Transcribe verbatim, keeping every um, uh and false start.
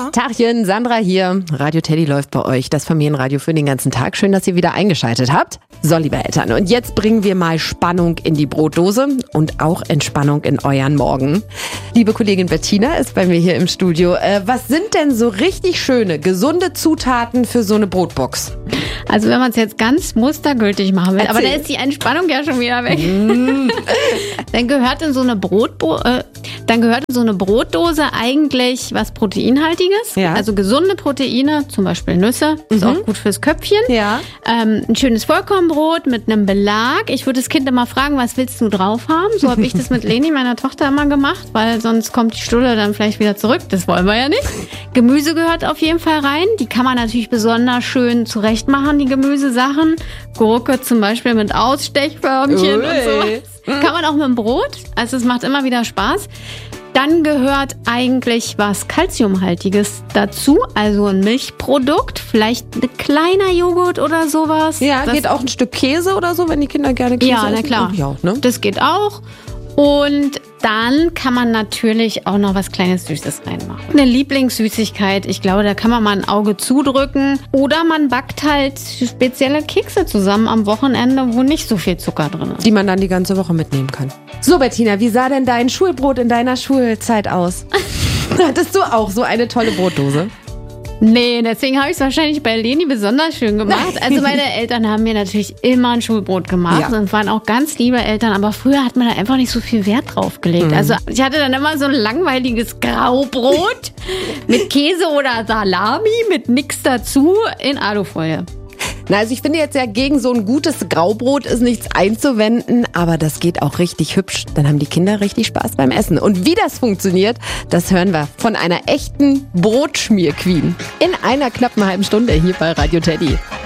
Tina. Tachchen, Sandra hier. Radio Teddy läuft bei euch, das Familienradio für den ganzen Tag. Schön, dass ihr wieder eingeschaltet habt. So, liebe Eltern, und jetzt bringen wir mal Spannung in die Brotdose und auch Entspannung in euren Morgen. Liebe Kollegin Bettina ist bei mir hier im Studio. Äh, was sind denn so richtig schöne, gesunde Zutaten für so eine Brotbox? Also wenn man es jetzt ganz mustergültig machen will, Erzähl. aber da ist die Entspannung ja schon wieder weg. Mm. Dann gehört in so eine Brotbo äh, dann gehört in so eine Brotdose eigentlich was Proteinhaltiges. Ja. Also gesunde Proteine, zum Beispiel Nüsse, ist Mhm. auch gut fürs Köpfchen. Ja. Ähm, ein schönes Vollkornbrot mit einem Belag. Ich würde das Kind immer fragen, was willst du drauf haben? So habe ich das mit Leni, meiner Tochter, immer gemacht, weil sonst kommt die Stulle dann vielleicht wieder zurück. Das wollen wir ja nicht. Gemüse gehört auf jeden Fall rein. Die kann man natürlich besonders schön zurecht machen, die Gemüsesachen. Gurke zum Beispiel mit Ausstechförmchen Ui. und sowas. Kann man auch mit dem Brot. Also es macht immer wieder Spaß. Dann gehört eigentlich was Kalziumhaltiges dazu, also ein Milchprodukt, vielleicht ein kleiner Joghurt oder sowas. Ja, das, geht auch ein Stück Käse oder so, wenn die Kinder gerne Käse Ja, essen? na klar. Ja, ne? Das geht auch. Und dann kann man natürlich auch noch was kleines Süßes reinmachen. Eine Lieblingssüßigkeit, ich glaube, da kann man mal ein Auge zudrücken. Oder man backt halt spezielle Kekse zusammen am Wochenende, wo nicht so viel Zucker drin ist. Die man dann die ganze Woche mitnehmen kann. So, Bettina, wie sah denn dein Schulbrot in deiner Schulzeit aus? Hattest du auch so eine tolle Brotdose? Nee, deswegen habe ich es wahrscheinlich bei Leni besonders schön gemacht. Also meine Eltern haben mir natürlich immer ein Schulbrot gemacht Ja. und waren auch ganz liebe Eltern. Aber früher hat man da einfach nicht so viel Wert drauf gelegt. Mhm. Also ich hatte dann immer so ein langweiliges Graubrot mit Käse oder Salami, mit nix dazu in Alufolie. Na, also ich finde jetzt ja, gegen so ein gutes Graubrot ist nichts einzuwenden, aber das geht auch richtig hübsch. Dann haben die Kinder richtig Spaß beim Essen. Und wie das funktioniert, das hören wir von einer echten Brotschmierqueen in einer knappen halben Stunde hier bei Radio Teddy.